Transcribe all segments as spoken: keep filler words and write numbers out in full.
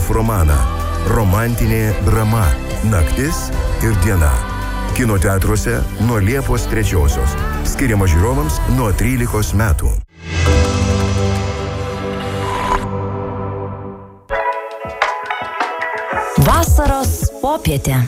Čechov romaną Romantinė drama Naktis ir diena. Kino teatruose nuo Liepos trečiosios. Skiriama žiūrovams nuo trylikos metų. Vasaros popietė.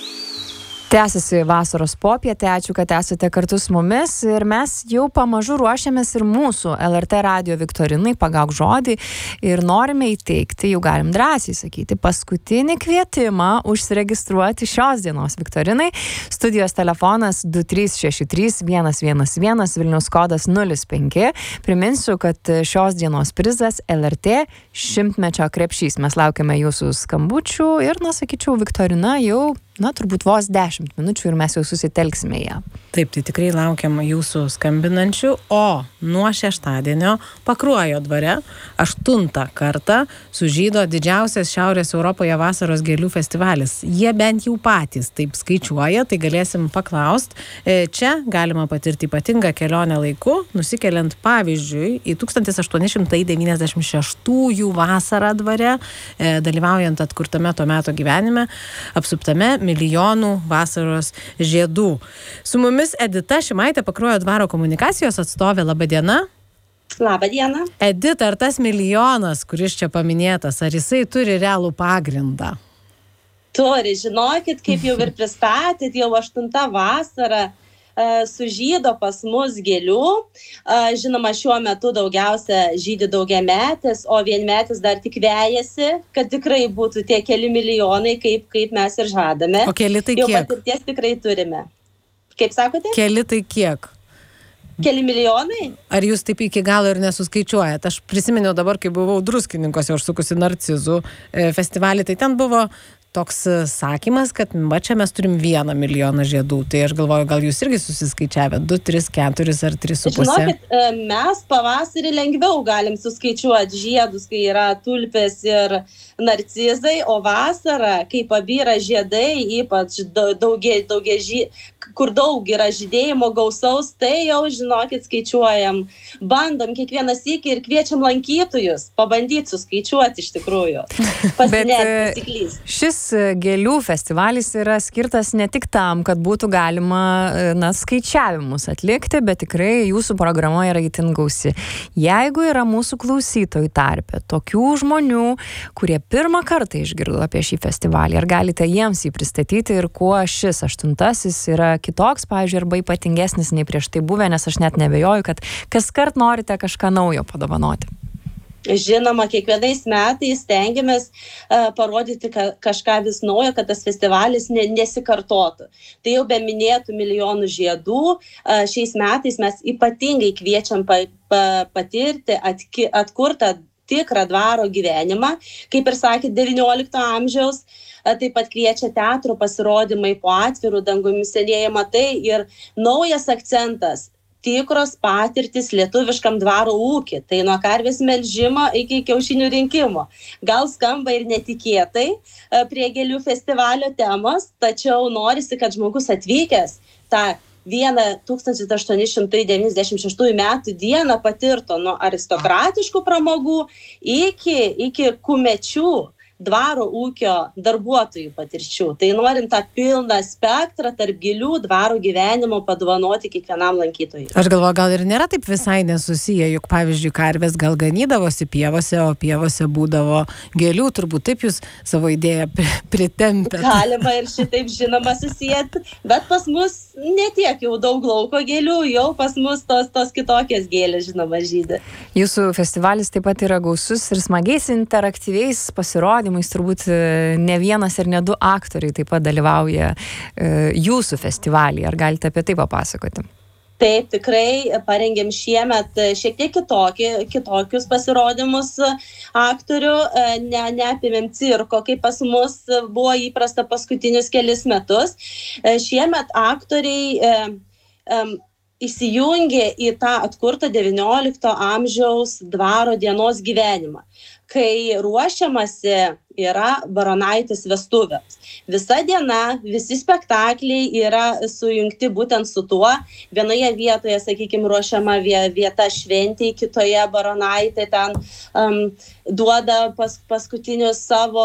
Tęsiasi vasaros popietė, ačiū, kad esate kartu su mumis ir mes jau pamažu ruošiamės ir mūsų L R T radio viktorinai Pagauk žodį ir norime įteikti, jau galim drąsiai sakyti, paskutinį kvietimą užsiregistruoti šios dienos viktorinai. Studijos telefonas du trys šeši trys vienas vienas vienas, Vilniaus kodas nulis penki. Priminsiu, kad šios dienos prizas L R T šimtmečio krepšys. Mes laukiame jūsų skambučių ir, na, sakyčiau, viktorina jau Na, turbūt vos dešimt minučių ir mes jau susitelksime ją. Taip, tai tikrai laukiam jūsų skambinančių, o nuo šeštadienio Pakruojo dvare aštuntą kartą sužydo didžiausias Šiaurės Europoje vasaros gėlių festivalis. Jie bent jau patys taip skaičiuoja, tai galėsim paklaust. Čia galima patirti ypatingą kelionę laiku, nusikeliant pavyzdžiui į tūkstantis aštuoni šimtai devyniasdešimt šeštųjų vasarą dvare, dalyvaujant atkurtame to meto gyvenime, apsuptame milijonų vasaros žiedų. Su mumis Edita Šimaitė, Pakruojo dvaro komunikacijos atstovė. Labą dieną. Labą dieną. Edita, ar tas milijonas, kuris čia paminėtas, ar jisai turi realų pagrindą? Turi, žinokit, kaip jau ir pristatėt, jau aštunta vasara sužydo pas mus gėlių. Žinoma, šiuo metu daugiausia žydi daugiametis, o vienmetis dar tik vejasi, kad tikrai būtų tie keli milijonai, kaip, kaip mes ir žadame. O keli tai jau kiek? Jau patirties tikrai turime. Kaip sakote? Keli tai kiek? Keli milijonai? Ar jūs taip iki galo ir nesuskaičiuojat? Aš prisiminiau dabar, kai buvau Druskininkuose užsukusi Narcizų festivalį, tai ten buvo toks sakymas, kad va čia mes turim vieną milijoną žiedų. Tai aš galvoju, gal jūs irgi susiskaičiavę du, tris, keturis ar tris su pusė? Žinokit, mes pavasarį lengviau galim suskaičiuoti žiedus, kai yra tulpės ir narcizai, o vasarą, kai pabyra žiedai, ypač daugia, daugia ži... kur daug yra žydėjimo gausaus, tai jau, žinokit, skaičiuojam. Bandom kiekvieną sykį ir kviečiam lankytojus pabandyti suskaičiuoti iš tikrųjų. Pasinerti, pasiklys. Šis gėlių festivalis yra skirtas ne tik tam, kad būtų galima na, skaičiavimus atlikti, bet tikrai jūsų programa yra itin gausi. Jeigu yra mūsų klausytojų tarpe tokių žmonių, kurie pirmą kartą išgirdo apie šį festivalį, ar galite jiems jį pristatyti ir kuo šis aštuntasis yra kitoks, pavyzdžiui, arba ypatingesnis nei prieš tai buvę, nes aš net nebejoju, kad kaskart norite kažką naujo padovanoti. Žinoma, kiekvienais metais stengiamės uh, parodyti ka, kažką vis naujo, kad tas festivalis ne, nesikartotų. Tai jau be minėtų milijonų žiedų, uh, šiais metais mes ypatingai kviečiam pa, pa, patirti atki, atkurtą tikrą dvaro gyvenimą, kaip ir sakėt, devyniolikto amžiaus, uh, taip pat kviečia teatro pasirodymai po atvirų dangumi senėjimą, tai ir naujas akcentas. Tikros patirtis lietuviškam dvaro ūkį, tai nuo karvės melžimo iki kiaušinių rinkimo. Gal skamba ir netikėtai prie gėlių festivalio temos, tačiau norisi, kad žmogus atvykęs tą vieną tūkstantis aštuoni šimtai devyniasdešimt šeštųjų metų dieną patirto nuo aristokratiškų pramogų iki, iki kumečių dvaro ūkio darbuotojų patirčių. Tai norint tą pilną spektrą tarp gėlių dvaro gyvenimo padovanoti kiekvienam lankytojui. Aš galvoju, gal ir nėra taip visai nesusiję, juk pavyzdžiui, karvės gal ganydavosi pievose, o pievose būdavo gėlių, turbūt taip jūs savo idėją pritempėte. Galima ir šitaip žinoma susijęti, bet pas mus ne tiek jau daug lauko gėlių, jau pas mus tos, tos kitokios gėlės, žinoma, žydi. Jūsų festivalis taip pat yra gausus ir smagiais interaktyviais pasirodymais, turbūt ne vienas ir ne du aktoriai taip pat dalyvauja jūsų festivalyje. Ar galite apie tai papasakoti? Taip, tikrai parengėm šiemet šiek tiek kitokį, kitokius pasirodymus aktorių, ne, neapėmėm cirko, kaip pas mus buvo įprasta paskutinius kelis metus. Šiemet aktoriai e, e, įsijungė į tą atkurtą devyniolikto amžiaus dvaro dienos gyvenimą, kai ruošiamasi yra baronaitės vestuvės. Visa diena, visi spektakliai yra sujungti būtent su tuo. Vienoje vietoje, sakykime, ruošiama vieta šventei, kitoje baronaitė ten um, duoda pas, paskutinius savo